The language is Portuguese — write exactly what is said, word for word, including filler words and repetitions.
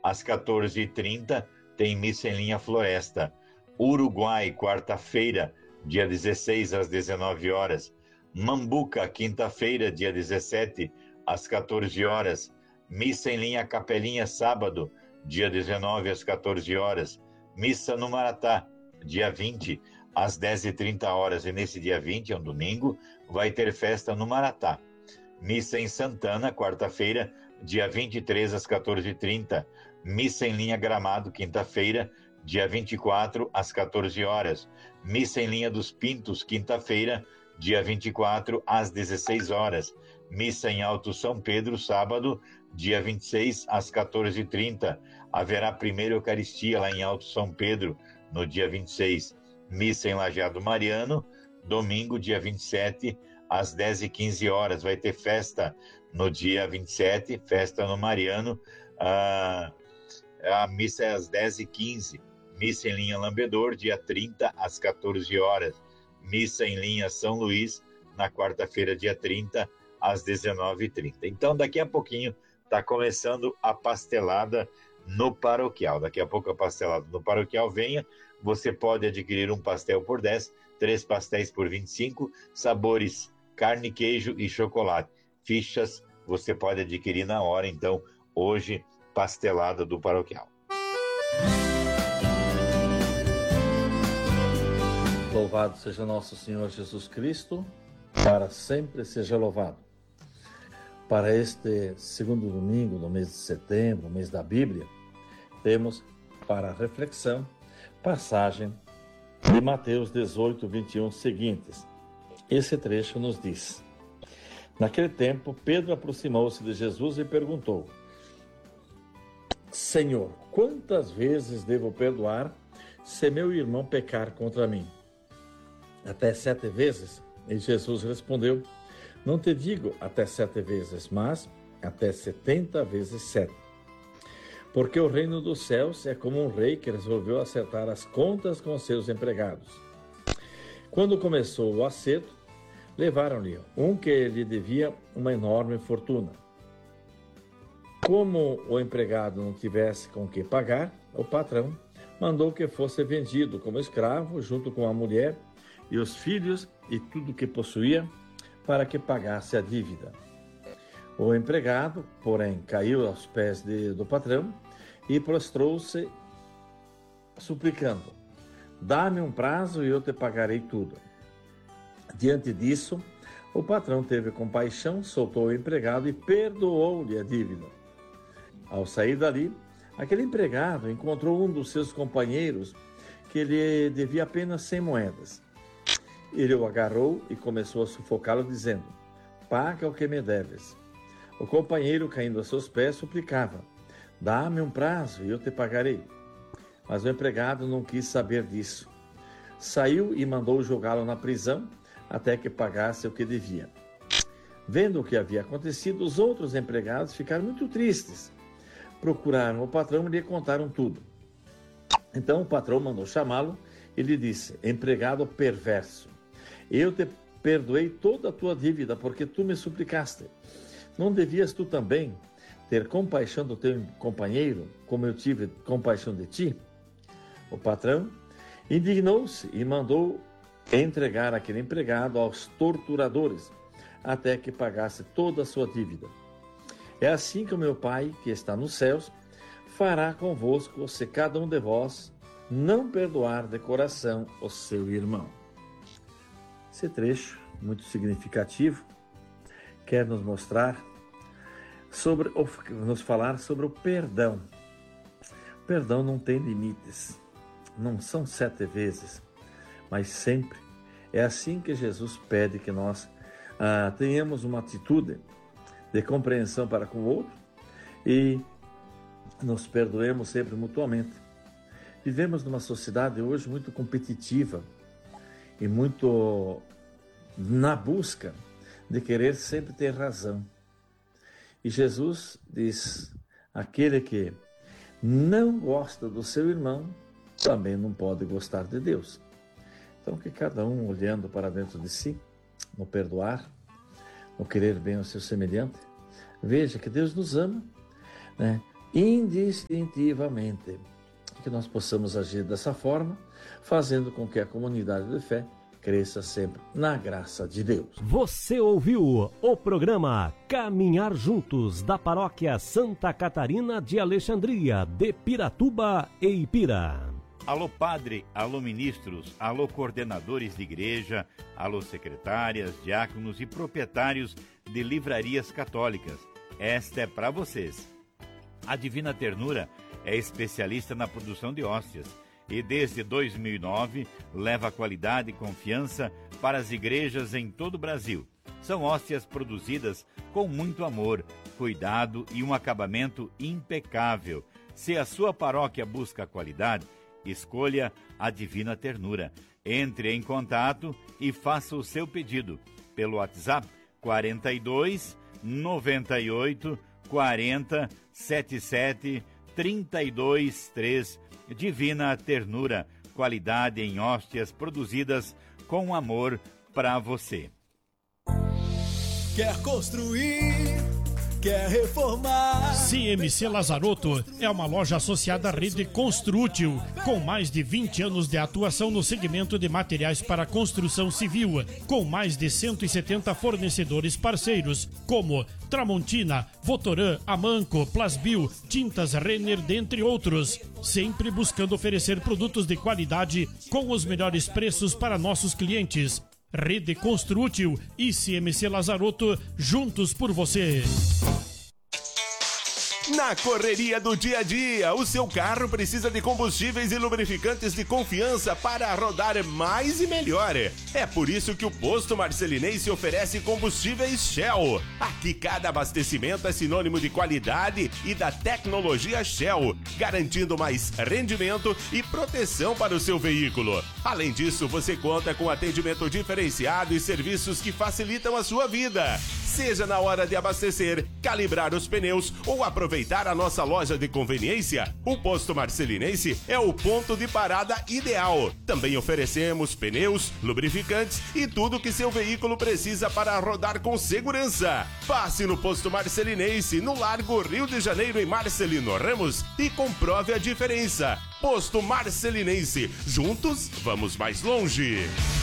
às quatorze e trinta, tem Missa em Linha Floresta. Uruguai, quarta-feira, dia dezesseis, às dezenove horas. Mambuca, quinta-feira, dia dezessete, às quatorze horas. Missa em Linha Capelinha, sábado, dia dezenove, às quatorze horas. Missa no Maratá, dia vinte, às dez e trinta horas. E nesse dia vinte, é um domingo, vai ter festa no Maratá. Missa em Santana, quarta-feira, dia vinte e três, às quatorze e trinta. Missa em Linha Gramado, quinta-feira, dia vinte e quatro, às quatorze horas. Missa em Linha dos Pintos, quinta-feira, dia vinte e quatro, às dezesseis horas. Missa em Alto São Pedro, sábado, dia vinte e seis, às quatorze e trinta. Haverá primeira Eucaristia lá em Alto São Pedro, no dia vinte e seis. Missa em Lajeado Mariano, domingo, dia vinte e sete, às dez e quinze horas. Vai ter festa no dia vinte e sete, festa no Mariano. Ah, a missa é às dez e quinze. Missa em Linha Lambedor, dia trinta, às quatorze horas. Missa em Linha São Luís, na quarta-feira, dia trinta, às dezenove e trinta. Então, daqui a pouquinho, está começando a pastelada no paroquial. Daqui a pouco a pastelada no paroquial venha. Você pode adquirir um pastel por dez, três pastéis por vinte e cinco, sabores carne, queijo e chocolate. Fichas você pode adquirir na hora. Então, hoje, pastelada do paroquial. Louvado seja nosso Senhor Jesus Cristo, para sempre seja louvado. Para este segundo domingo do mês de setembro, mês da Bíblia, temos para reflexão passagem de Mateus dezoito, vinte e um seguintes. Esse trecho nos diz: naquele tempo, Pedro aproximou-se de Jesus e perguntou: Senhor, quantas vezes devo perdoar se meu irmão pecar contra mim? Até sete vezes? E Jesus respondeu: não te digo até sete vezes, mas até setenta vezes sete. Porque o reino dos céus é como um rei que resolveu acertar as contas com seus empregados. Quando começou o acerto, levaram-lhe um que lhe devia uma enorme fortuna. Como o empregado não tivesse com que pagar, o patrão mandou que fosse vendido como escravo, junto com a mulher e os filhos e tudo que possuía, para que pagasse a dívida. O empregado, porém, caiu aos pés de, do patrão e prostrou-se, suplicando: dá-me um prazo e eu te pagarei tudo. Diante disso, o patrão teve compaixão, soltou o empregado e perdoou-lhe a dívida. Ao sair dali, aquele empregado encontrou um dos seus companheiros que lhe devia apenas cem moedas. Ele o agarrou e começou a sufocá-lo, dizendo: paga o que me deves. O companheiro, caindo a seus pés, suplicava: dá-me um prazo e eu te pagarei. Mas o empregado não quis saber disso. Saiu e mandou jogá-lo na prisão até que pagasse o que devia. Vendo o que havia acontecido, os outros empregados ficaram muito tristes. Procuraram o patrão e lhe contaram tudo. Então o patrão mandou chamá-lo e lhe disse: empregado perverso, eu te perdoei toda a tua dívida porque tu me suplicaste. Não devias tu também ter compaixão do teu companheiro, como eu tive compaixão de ti? O patrão indignou-se e mandou entregar aquele empregado aos torturadores, até que pagasse toda a sua dívida. É assim que o meu Pai, que está nos céus, fará convosco, se cada um de vós não perdoar de coração o seu irmão. Esse trecho, muito significativo, quer nos mostrar sobre, nos falar sobre o perdão. O perdão não tem limites, não são sete vezes, mas sempre. É assim que Jesus pede que nós ah, tenhamos uma atitude de compreensão para com o outro e nos perdoemos sempre mutuamente. Vivemos numa sociedade hoje muito competitiva e muito na busca de querer sempre ter razão. E Jesus diz: aquele que não gosta do seu irmão também não pode gostar de Deus. Então, que cada um, olhando para dentro de si, no perdoar, no querer bem ao seu semelhante, veja que Deus nos ama, né? indistintivamente. Que nós possamos agir dessa forma, fazendo com que a comunidade de fé cresça sempre na graça de Deus. Você ouviu o programa Caminhar Juntos, da Paróquia Santa Catarina de Alexandria, de Piratuba e Ipira. Alô padre, alô ministros, alô coordenadores de igreja, alô secretárias, diáconos e proprietários de livrarias católicas. Esta é para vocês. A Divina Ternura é especialista na produção de hóstias e desde dois mil e nove leva qualidade e confiança para as igrejas em todo o Brasil. São hóstias produzidas com muito amor, cuidado e um acabamento impecável. Se a sua paróquia busca qualidade, escolha a Divina Ternura. Entre em contato e faça o seu pedido pelo WhatsApp quarenta e dois, noventa e oito, quarenta, setenta e sete, trinta e dois, três. Divina Ternura, qualidade em hóstias produzidas com amor para você. Quer construir, quer reformar? C M C Lazarotto é uma loja associada à rede Construtil, com mais de vinte anos de atuação no segmento de materiais para construção civil, com mais de cento e setenta fornecedores parceiros, como Tramontina, Votoran, Amanco, Plasbil, Tintas Renner, dentre outros. Sempre buscando oferecer produtos de qualidade com os melhores preços para nossos clientes. Rede Construtil e C M C Lazarotto, juntos por você. Na correria do dia a dia, o seu carro precisa de combustíveis e lubrificantes de confiança para rodar mais e melhor. É por isso que o Posto Marcelinense oferece combustíveis Shell. Aqui cada abastecimento é sinônimo de qualidade e da tecnologia Shell, garantindo mais rendimento e proteção para o seu veículo. Além disso, você conta com atendimento diferenciado e serviços que facilitam a sua vida. Seja na hora de abastecer, calibrar os pneus ou aproveitar a nossa loja de conveniência, o Posto Marcelinense é o ponto de parada ideal. Também oferecemos pneus, lubrificantes e tudo que seu veículo precisa para rodar com segurança. Passe no Posto Marcelinense, no Largo Rio de Janeiro, em Marcelino Ramos, e comprove a diferença. Posto Marcelinense, juntos vamos mais longe.